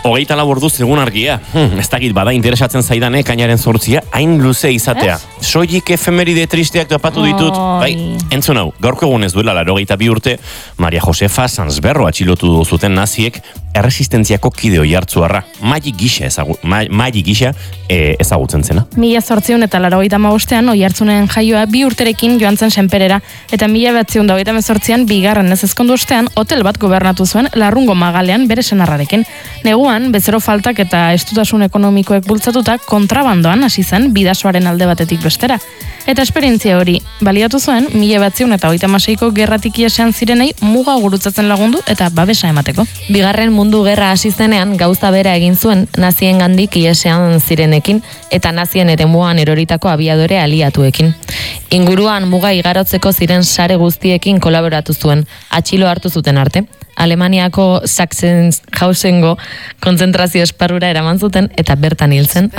24 orduz egun argia. Ez dakit bada interesatzen zaidan ekainaren 8 hain luze izatea. Soilik efemeride tristeak topatu ditut. Bai, entzun hau, gaurko egunez duela 82 urte, Maria Josefa Sansberro atxilotu zuten naziek erresistentziako kide oihartzuarra. Maili gisa ezagutzen zena. 1885 oihartzunen jaioa 2 urterekin joan zen Senperera, eta 1928an bigarren ez ezkondu ostean hotel bat gobernatu zuen Larrungo Magalean bere senarrarekin. Neguan, bezero faltak eta estutasun ekonomikoek bultzatuta kontrabandoan hasi zen bidasoaren alde batetik bestera. Eta esperientzia hori baliatu zuen 1936ko gerratik iesean zirenei muga gurutzatzen lagundu eta babesa emateko. Bigarren Mundu Gerra hasi zenean gauza bera egin zuen naziengandik iesean zirenekin eta nazien eremuan eroritako abiadore aliatuekin. Inguruan muga igarotzeko ziren sare guztiekin kolaboratu zuen, atxilo hartu zuten arte. Alemaniako Sachsenhausengo kontzentrazio esparrura eraman zuten eta bertan hil zen